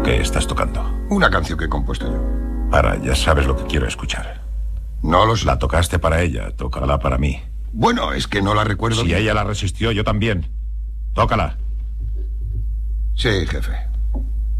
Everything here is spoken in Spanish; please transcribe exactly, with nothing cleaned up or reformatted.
¿Qué estás tocando? Una canción que he compuesto yo. Para, ya sabes lo que quiero escuchar. No lo sé. La tocaste para ella, tócala para mí. Bueno, es que no la recuerdo. Si bien. ella la resistió, yo también. Tócala. Sí, jefe.